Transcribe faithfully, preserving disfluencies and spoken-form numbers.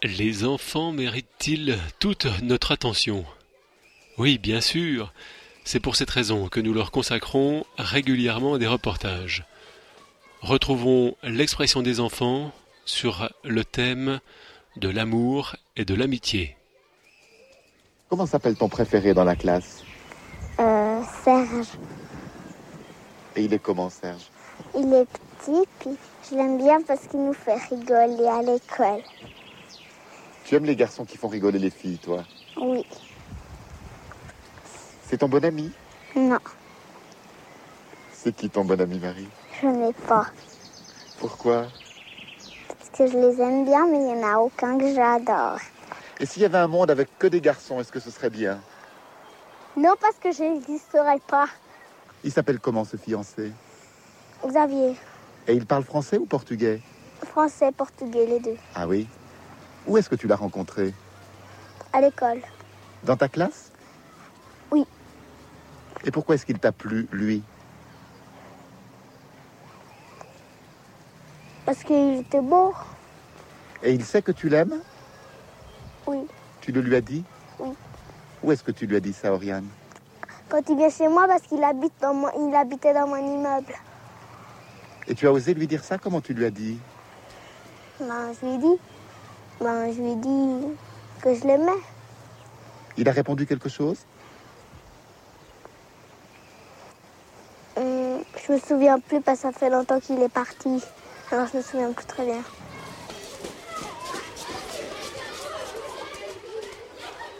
Les enfants méritent-ils toute notre attention? Oui, bien sûr. C'est pour cette raison que nous leur consacrons régulièrement des reportages. Retrouvons l'expression des enfants sur le thème de l'amour et de l'amitié. Comment s'appelle ton préféré dans la classe? Euh, Serge. Et il est comment, Serge? Il est petit, puis je l'aime bien parce qu'il nous fait rigoler à l'école. Tu aimes les garçons qui font rigoler les filles, toi? Oui. C'est ton bon ami? Non, C'est qui ton bon ami, Marie? je n'ai pas. Pourquoi? Parce que je les aime bien, mais il n'y en a aucun que j'adore. Et s'il y avait un monde avec que des garçons, est-ce que ce serait bien? Non, parce que je n'existerai pas. Il s'appelle comment, ce fiancé? Xavier, Et il parle français ou portugais? français, portugais, les deux. Ah oui? Où est-ce que tu l'as rencontré? À l'école. Dans ta classe? Oui. Et pourquoi est-ce qu'il t'a plu, lui? Parce qu'il était beau. Et il sait que tu l'aimes? Oui. Tu le lui as dit? Oui. Où est-ce que tu lui as dit ça, Oriane? Quand il vient chez moi, parce qu'il habite dans mon... il habitait dans mon immeuble. Et tu as osé lui dire ça? Comment tu lui as dit? Ben, je lui ai dit. Ben, je lui ai dit que je l'aimais. Il a répondu quelque chose? Hum, je me souviens plus parce que ça fait longtemps qu'il est parti. Alors je me souviens plus très bien.